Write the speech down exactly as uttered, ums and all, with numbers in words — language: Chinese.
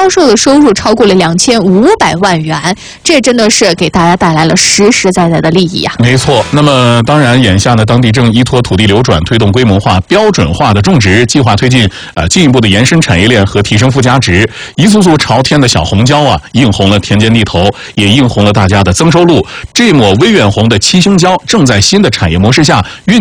销售的收入超过了两千五百万元，这真的是给大家带来了实实在在的利益啊！ 没错，那么当然，眼下呢，当地正依托土地流转，推动规模化、标准化的种植，计划推进呃进一步的延伸产业链和提升附加值。一簇簇朝天的小红椒啊，映红了田间地头，也映红了大家的增收路。这抹微远红的七星椒正在新的产业模式下运。